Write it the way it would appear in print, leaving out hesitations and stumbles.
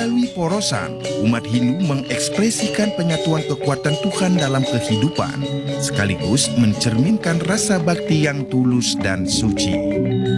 Melalui porosan, umat Hindu mengekspresikan penyatuan kekuatan Tuhan dalam kehidupan, sekaligus mencerminkan rasa bakti yang tulus dan suci.